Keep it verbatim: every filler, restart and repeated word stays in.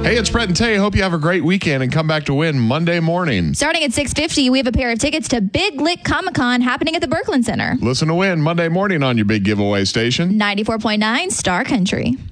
Hey, it's Brett and Tay. Hope you have a great weekend and come back to win Monday morning. Starting at six fifty, we have a pair of tickets to Big Lick Comic Con happening at the Berkland Center. Listen to win Monday morning on your big giveaway station. ninety-four point nine Star Country.